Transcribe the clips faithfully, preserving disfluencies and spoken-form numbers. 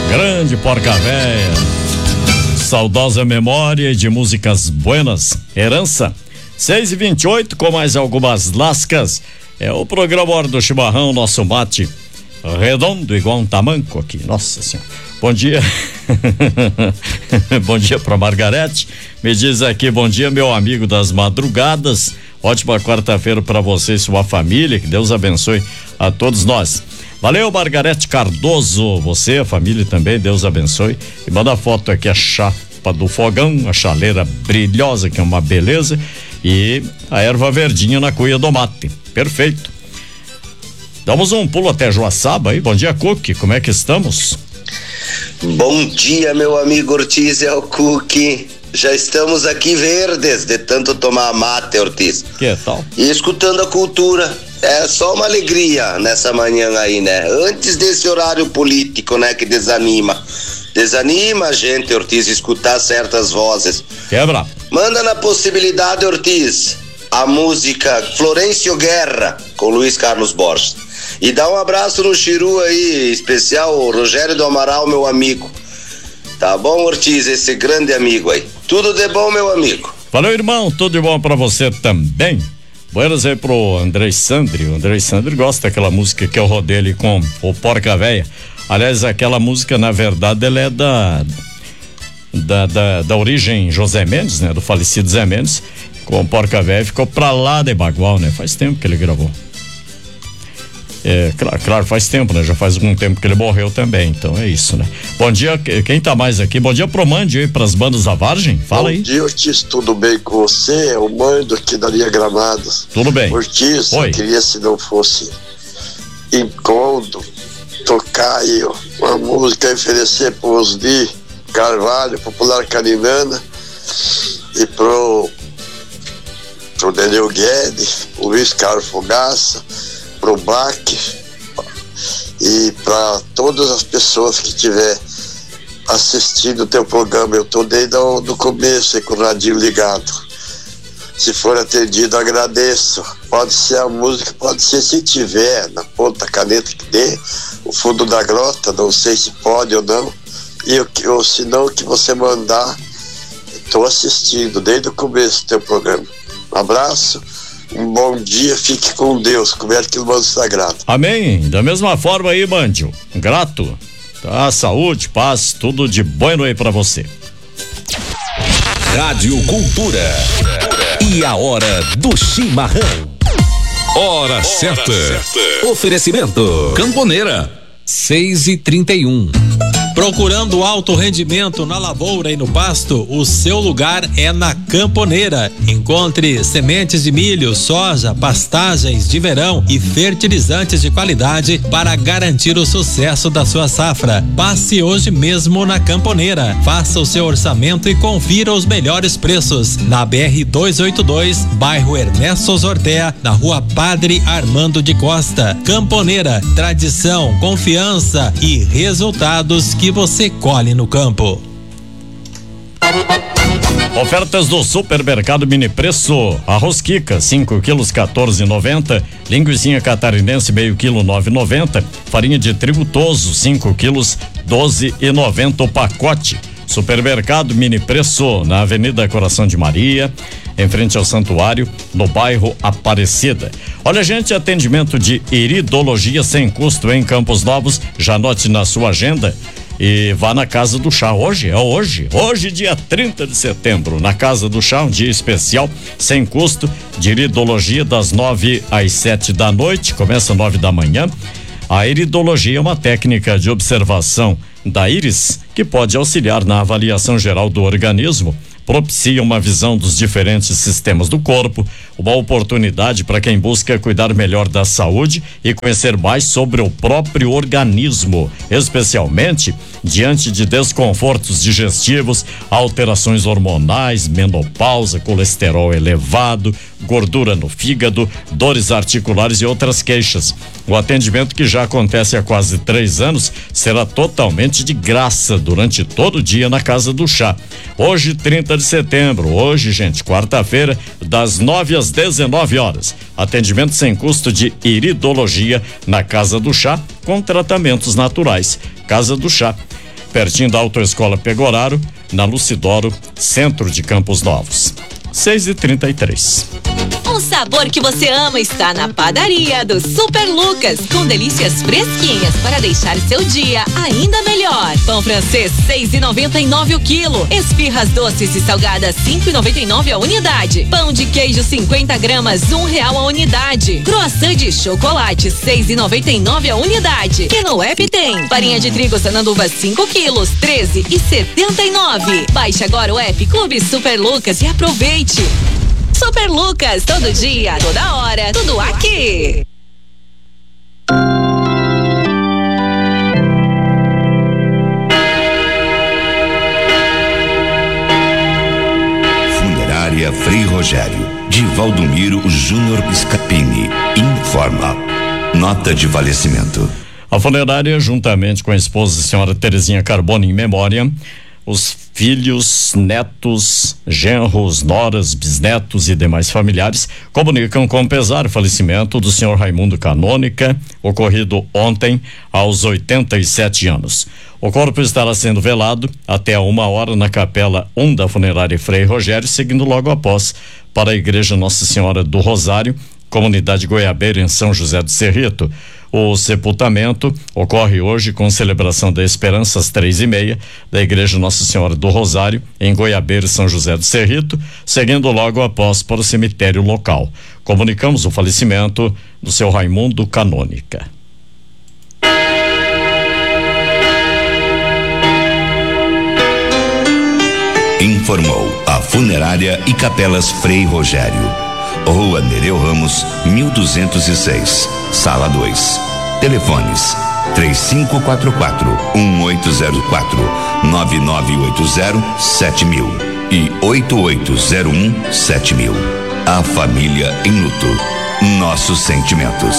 Grande porca véia. Saudosa memória de músicas buenas. Herança. seis e vinte e oito com mais algumas lascas. É o programa Hora do Chimarrão, nosso mate redondo igual um tamanco aqui. Nossa senhora. Bom dia. Bom dia pra Margarete. Me diz aqui, bom dia, meu amigo das madrugadas. Ótima quarta-feira pra você e sua família. Que Deus abençoe a todos nós. Valeu, Margarete Cardoso. Você, a família também, Deus abençoe. E manda foto aqui, a chapa do fogão, a chaleira brilhosa, que é uma beleza. E a erva verdinha na cuia do mate. Perfeito. Damos um pulo até Joaçaba aí. Bom dia, Cook. Como é que estamos? Bom dia, meu amigo Ortiz, é o Cook. Já estamos aqui verdes de tanto tomar mate, Ortiz. Que tal? E escutando a cultura. É só uma alegria nessa manhã aí, né? Antes desse horário político, né? Que desanima. Desanima a gente, Ortiz, escutar certas vozes. Quebra. Manda na possibilidade, Ortiz, a música Florencio Guerra com Luiz Carlos Borges. E dá um abraço no Chiru aí, especial Rogério do Amaral, meu amigo. Tá bom, Ortiz, esse grande amigo aí. Tudo de bom, meu amigo. Valeu, irmão, tudo de bom pra você também. Buenas aí pro Andrei Sandri. O Andrei Sandri gosta daquela música que eu rodei ali com o Porca Véia. Aliás, aquela música, na verdade, ela é da da, da, da origem José Mendes, né? Do falecido Zé Mendes. Com o Porca Véia ficou pra lá de Bagual, né? Faz tempo que ele gravou. É, claro, claro, faz tempo, né? Já faz algum tempo que ele morreu também, então é isso, né? Bom dia, quem tá mais aqui? Bom dia pro Mândio aí, pras bandas da Vargem, fala Bom aí. Bom dia, Ortiz, tudo bem com você? É o Mândio aqui da linha Gramados. Tudo bem. Ortiz, Oi. Eu queria, se não fosse incômodo, tocar aí uma música e oferecer pro Osni Carvalho, popular carinana, e pro pro Daniel Guedes, o Luiz Carlos Fogaça, pro Baque e para todas as pessoas que tiver assistindo o teu programa. Eu tô desde o do começo aí com o radinho ligado. Se for atendido, agradeço. Pode ser a música, pode ser, se tiver na ponta caneta que dê, o fundo da grota, não sei se pode ou não, e ou, ou se não, que você mandar. Estou assistindo desde o começo do teu programa. Um abraço, um bom dia, fique com Deus, converte no manto sagrado. Amém, da mesma forma aí, Mândio, grato, tá? Saúde, paz, tudo de bueno aí pra você. Rádio Cultura e a hora do chimarrão. Hora, hora certa. certa. Oferecimento Camponeira. seis e trinta e um. Procurando alto rendimento na lavoura e no pasto, o seu lugar é na Camponeira. Encontre sementes de milho, soja, pastagens de verão e fertilizantes de qualidade para garantir o sucesso da sua safra. Passe hoje mesmo na Camponeira. Faça o seu orçamento e confira os melhores preços. Na B R duzentos e oitenta e dois, bairro Ernesto Zortea, na rua Padre Armando de Costa. Camponeira, tradição, confiança e resultados que você colhe no campo. Ofertas do Supermercado Mini Preço. Arroz Kika, cinco quilos, quatorze e noventa. Linguicinha catarinense, meio quilo, nove e noventa. Farinha de trigo Toso, cinco quilos, doze e noventa o pacote. Supermercado Mini Preço, na Avenida Coração de Maria, em frente ao Santuário, no bairro Aparecida. Olha, gente, atendimento de iridologia sem custo em Campos Novos. Já anote na sua agenda e vá na Casa do Chá. Hoje, é hoje, hoje dia trinta de setembro, na Casa do Chá, um dia especial, sem custo, de iridologia das nove às sete da noite, começa nove da manhã. A iridologia é uma técnica de observação da íris que pode auxiliar na avaliação geral do organismo, propicia uma visão dos diferentes sistemas do corpo, uma oportunidade para quem busca cuidar melhor da saúde e conhecer mais sobre o próprio organismo, especialmente diante de desconfortos digestivos, alterações hormonais, menopausa, colesterol elevado, gordura no fígado, dores articulares e outras queixas. O atendimento, que já acontece há quase três anos, será totalmente de graça durante todo o dia na Casa do Chá. Hoje, trinta de setembro, hoje, gente, quarta-feira, das nove às dezenove horas. Atendimento sem custo de iridologia na Casa do Chá, com tratamentos naturais. Casa do Chá. pertinho da Autoescola Pegoraro, na Lucidoro, centro de Campos Novos. seis e trinta e três. O sabor que você ama está na padaria do Super Lucas, com delícias fresquinhas para deixar seu dia ainda melhor. Pão francês seis e noventa e nove o quilo, esfirras doces e salgadas cinco e noventa e nove a unidade, pão de queijo cinquenta gramas um real a unidade, croissant de chocolate seis e noventa e nove a unidade. E no app tem farinha de trigo Sananduva cinco quilos treze e setenta e nove. Baixe agora o app Clube Super Lucas e aproveite. Super Lucas, todo dia, toda hora, tudo aqui. Funerária Frei Rogério, de Valdomiro Júnior Scapini, informa. Nota de falecimento. A funerária, juntamente com a esposa, a senhora Terezinha Carbone, em memória, os filhos, netos, genros, noras, bisnetos e demais familiares comunicam com pesar o falecimento do senhor Raimundo Canônica, ocorrido ontem aos oitenta e sete anos. O corpo estará sendo velado até a uma hora na capela um da funerária Frei Rogério, seguindo logo após para a igreja Nossa Senhora do Rosário, comunidade goiabeira em São José do Cerrito. O sepultamento ocorre hoje com celebração da Esperança às três e meia da igreja Nossa Senhora do Rosário em Goiabeira, São José do Cerrito, seguindo logo após para o cemitério local. Comunicamos o falecimento do seu Raimundo Canônica. Informou a Funerária e Capelas Frei Rogério. Rua Nereu Ramos, mil duzentos e seis, Sala dois. Telefones três cinco quatro quatro, um oito zero quatro, nove nove oito zero, sete mil e oito oito zero um, sete mil. A família em luto. Nossos sentimentos.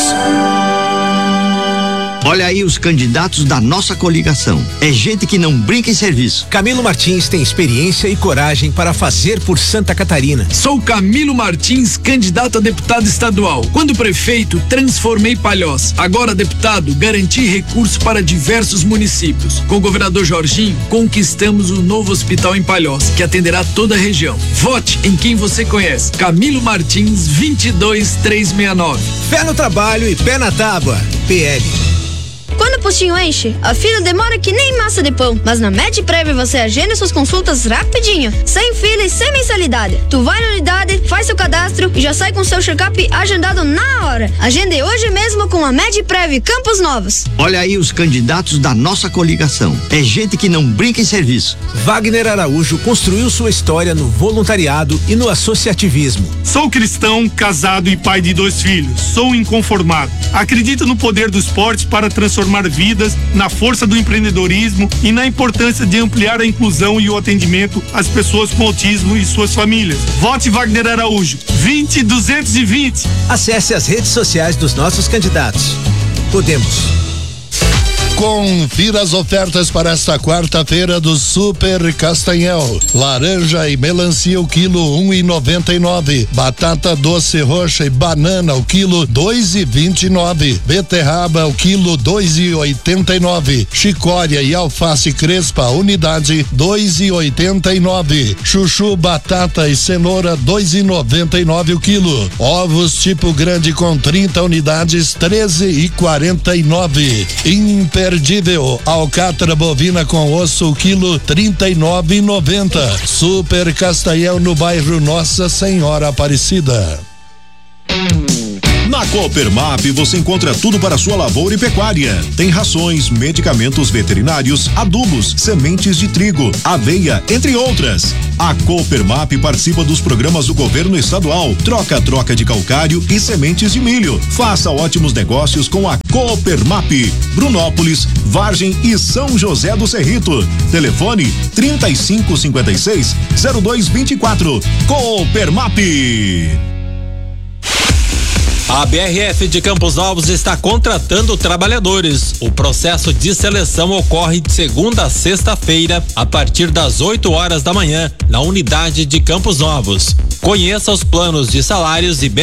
Olha aí os candidatos da nossa coligação. É gente que não brinca em serviço. Camilo Martins tem experiência e coragem para fazer por Santa Catarina. Sou Camilo Martins, candidato a deputado estadual. Quando prefeito, transformei Palhoça. Agora deputado, garanti recurso para diversos municípios. Com o governador Jorginho, conquistamos um novo hospital em Palhoça, que atenderá toda a região. Vote em quem você conhece. Camilo Martins, vinte e dois, trezentos e sessenta e nove. Fé no trabalho e pé na tábua. P L. Quando o postinho enche, a fila demora que nem massa de pão. Mas na MedPrev você agenda suas consultas rapidinho, sem fila e sem mensalidade. Tu vai na unidade, faz seu cadastro e já sai com seu check-up agendado na hora. Agende hoje mesmo com a MedPrev Campos Novos. Olha aí os candidatos da nossa coligação. É gente que não brinca em serviço. Wagner Araújo construiu sua história no voluntariado e no associativismo. Sou cristão, casado e pai de dois filhos. Sou inconformado. Acredito no poder do esporte para transformar vidas, na força do empreendedorismo e na importância de ampliar a inclusão e o atendimento às pessoas com autismo e suas famílias. Vote Wagner Araújo, vinte duzentos e vinte. Acesse as redes sociais dos nossos candidatos. Podemos. Confira as ofertas para esta quarta-feira do Super Castanhel. Laranja e melancia o quilo um e noventa e nove. Batata doce roxa e banana o quilo dois e vinte e nove. Beterraba o quilo dois e oitenta e nove. Chicória e alface crespa unidade dois e oitenta e nove. Chuchu, batata e cenoura dois e noventa e nove o quilo. Ovos tipo grande com trinta unidades treze e quarenta e nove. Imperdível alcatra bovina com osso o quilo trinta e nove e noventa. Super Castanhel no bairro Nossa Senhora Aparecida. Na Coopermap você encontra tudo para sua lavoura e pecuária. Tem rações, medicamentos veterinários, adubos, sementes de trigo, aveia, entre outras. A Coopermap participa dos programas do governo estadual, troca-troca de calcário e sementes de milho. Faça ótimos negócios com a Coopermap. Brunópolis, Vargem e São José do Cerrito. Telefone trinta e cinco cinquenta e seis, zero dois vinte e quatro. Coopermap. A B R F de Campos Novos está contratando trabalhadores. O processo de seleção ocorre de segunda a sexta-feira, a partir das oito horas da manhã, na unidade de Campos Novos. Conheça os planos de salários e benefícios